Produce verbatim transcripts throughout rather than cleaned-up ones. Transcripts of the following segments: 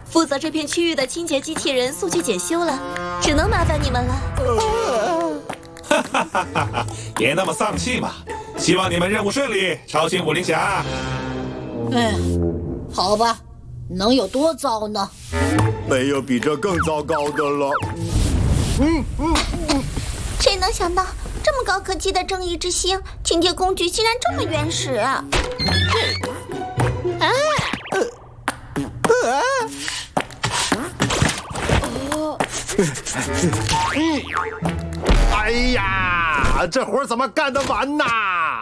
负责这片区域的清洁机器人速去检修了，只能麻烦你们了。 哈哈哈哈哈！别那么丧气嘛，希望你们任务顺利，超新武林侠。 哎，好吧，能有多糟呢？ 没有比这更糟糕的了。嗯嗯嗯， 谁能想到这么高科技的正义之星清洁工具竟然这么原始啊！啊！ 呃哦！ 哎呀，这活怎么干得完呐？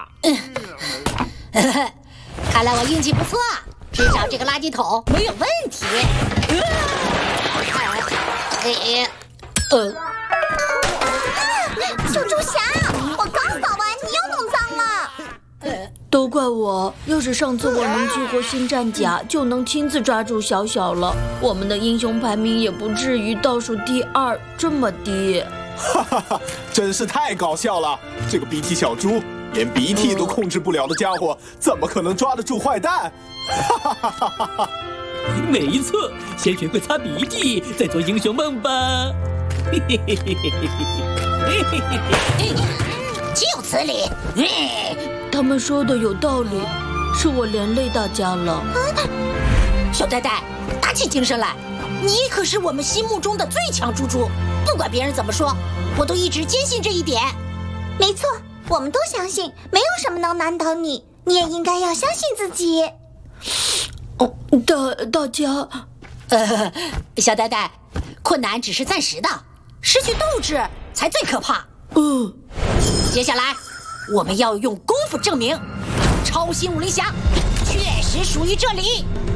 看来我运气不错，至少这个垃圾桶没有问题。哎，呃， 小猪侠，我刚扫完，你又弄脏了。 都怪我！要是上次我能激活新战甲，就能亲自抓住小小了，我们的英雄排名也不至于倒数第二这么低。 哈哈哈，真是太搞笑了！这个鼻涕小猪，连鼻涕都控制不了的家伙，怎么可能抓得住坏蛋？哈哈哈哈哈哈！ 没错，先学会擦鼻涕，再做英雄梦吧。嘿嘿嘿嘿嘿嘿嘿嘿嘿， 就此理。 他们说的有道理，是我连累大家了。 小呆呆，打起精神来！你可是我们心目中的最强猪猪，不管别人怎么说，我都一直坚信这一点。 没错，我们都相信，没有什么能难倒你，你也应该要相信自己。 哦，大大家， 呃，小呆呆，困难只是暂时的，失去斗志才最可怕。 嗯， 接下来我们要用功夫证明，超新武林侠确实属于这里。